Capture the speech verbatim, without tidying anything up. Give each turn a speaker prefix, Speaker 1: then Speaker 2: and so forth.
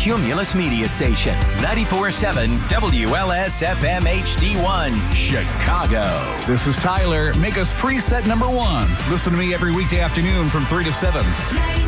Speaker 1: Cumulus Media Station, ninety-four point seven W L S F M H D one, Chicago.
Speaker 2: This is Tyler. Make us preset number one. Listen to me every weekday afternoon from three to seven.